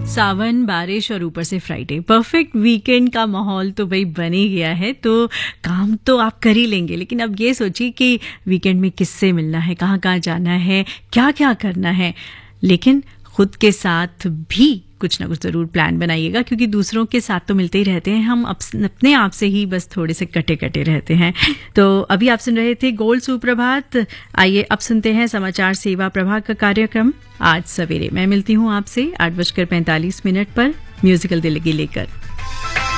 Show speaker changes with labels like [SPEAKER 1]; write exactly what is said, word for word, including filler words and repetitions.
[SPEAKER 1] सावन, बारिश और ऊपर से फ्राइडे, परफेक्ट वीकेंड का माहौल तो भाई बन ही गया है। तो काम तो आप कर ही लेंगे, लेकिन अब ये सोचिए कि वीकेंड में किससे मिलना है, कहाँ कहाँ जाना है, क्या क्या करना है। लेकिन खुद के साथ भी कुछ ना कुछ ज़रूर प्लान बनाइएगा, क्योंकि दूसरों के साथ तो मिलते ही रहते हैं, हम अपने आप से ही बस थोड़े से कटे कटे रहते हैं। तो अभी आप सुन रहे थे गोल्ड सुप्रभात। आइए अब सुनते हैं समाचार सेवा प्रभाग का कार्यक्रम आज सवेरे। मैं मिलती हूँ आपसे आठ बजकर पैंतालीस मिनट पर म्यूजिकल दिल्ली लेकर।